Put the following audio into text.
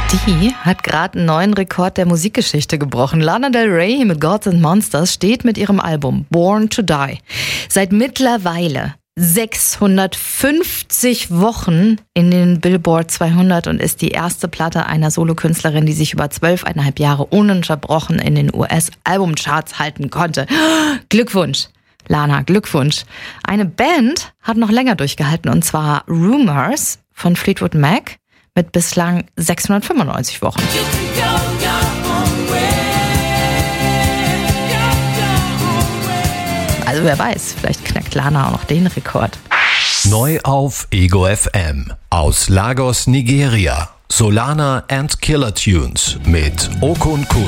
Die hat gerade einen neuen Rekord der Musikgeschichte gebrochen. Lana Del Rey mit Gods and Monsters steht mit ihrem Album Born to Die seit mittlerweile 650 Wochen in den Billboard 200 und ist die erste Platte einer Solokünstlerin, die sich über 12,5 Jahre ununterbrochen in den US-Albumcharts halten konnte. Glückwunsch, Lana, Glückwunsch. Eine Band hat noch länger durchgehalten, und zwar Rumours von Fleetwood Mac mit bislang 695 Wochen. Also wer weiß, vielleicht knackt Lana auch noch den Rekord. Neu auf Ego FM. Aus Lagos, Nigeria. Solana and Killer Tunes mit Okun Kun.